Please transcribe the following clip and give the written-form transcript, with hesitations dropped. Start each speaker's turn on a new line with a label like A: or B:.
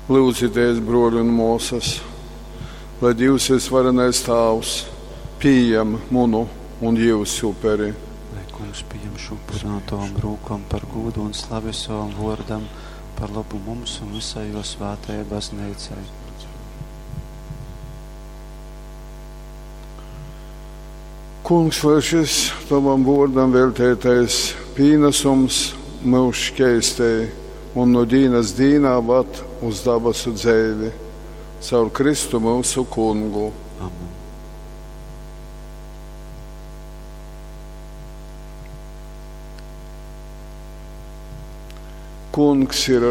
A: Lūdzieties, broļi un mūsas, lai Dievs visvarenais Tēvs pieņem munu un jūsu upuri.
B: Lai Kungs pieņem šo upuri no tavam rūkam par godu un slavu savam vārdam, par labu mums un visai jo svētajai baznīcai.
A: Kungs, lai šis tavam vārdam veltītais pienesums mūs šķēstēji un no dienas dienā vad uz dabasu dzēvi, caur Kristu mūsu Kungu.
B: Amen.
A: Kungs ir